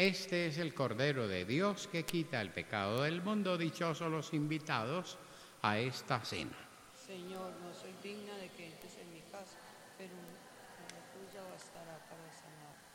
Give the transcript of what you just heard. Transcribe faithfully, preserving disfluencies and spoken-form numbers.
Este es el Cordero de Dios que quita el pecado del mundo. Dichosos los invitados a esta cena. Señor, no soy digna de que entres en mi casa, pero con la tuya bastará para sanar.